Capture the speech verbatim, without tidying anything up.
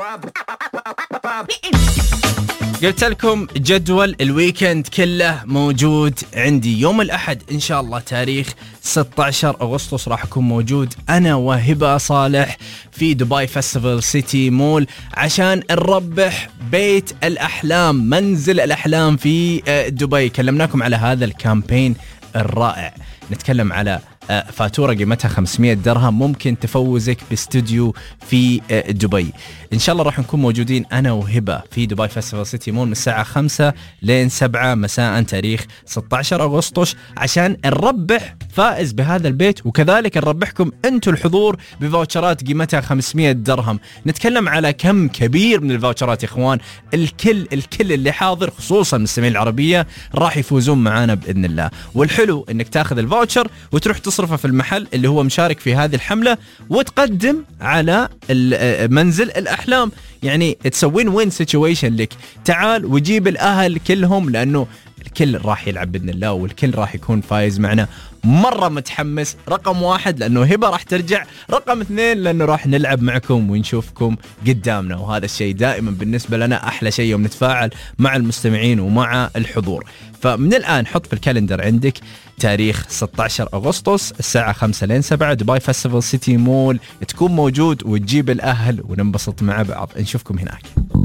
قلت لكم جدول الويكند كله موجود عندي. يوم الأحد إن شاء الله تاريخ ستة عشر أغسطس راح أكون موجود أنا وهبة صالح في دبي فيستيفال سيتي مول عشان نربح بيت الأحلام، منزل الأحلام في دبي. كلمناكم على هذا الكامبين الرائع. نتكلم على فاتورة قيمتها خمسمية درهم ممكن تفوزك باستوديو في دبي. إن شاء الله راح نكون موجودين أنا وهبة في دبي فيستيفال سيتي مول من الساعة خمسة لين سبعة مساء تاريخ ستة عشر أغسطس عشان نربح فائز بهذا البيت، وكذلك نربحكم أنتوا الحضور بفاوتشرات قيمتها خمسمية درهم. نتكلم على كم كبير من الفاوتشرات يا إخوان. الكل الكل اللي حاضر خصوصا المستمعين العربية راح يفوزون معانا بإذن الله. والحلو إنك تاخذ الفاوتشر وتروح تصرفه في المحل اللي هو مشارك في هذه الحملة وتقدم على منزل الأحلام. يعني تسوين وين سيتويشن لك. تعال وجيب الأهل كلهم لأنه الكل راح يلعب بإذن الله والكل راح يكون فايز معنا. مرة متحمس. رقم واحد لأنه هبة راح ترجع، رقم اثنين لأنه راح نلعب معكم ونشوفكم قدامنا، وهذا الشيء دائما بالنسبة لنا أحلى شيء يوم نتفاعل مع المستمعين ومع الحضور. فمن الآن حط في الكالندر عندك تاريخ ستة عشر أغسطس الساعة خمسة لين سبعة دبي فيستيفال سيتي مول، تكون موجود وتجيب الأهل وننبسط مع بعض. نشوفكم هناك.